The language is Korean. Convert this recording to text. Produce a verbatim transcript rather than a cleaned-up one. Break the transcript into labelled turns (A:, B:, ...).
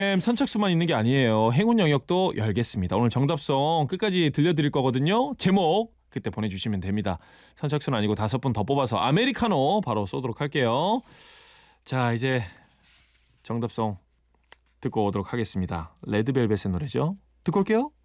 A: 선착순만 있는 게 아니에요. 행운 영역도 열겠습니다. 오늘 정답송 끝까지 들려드릴 거거든요. 제목 그때 보내주시면 됩니다. 선착순 아니고 다섯 분 더 뽑아서 아메리카노 바로 쏘도록 할게요. 자, 이제 정답송 듣고 오도록 하겠습니다. 레드벨벳의 노래죠. 듣고 올게요.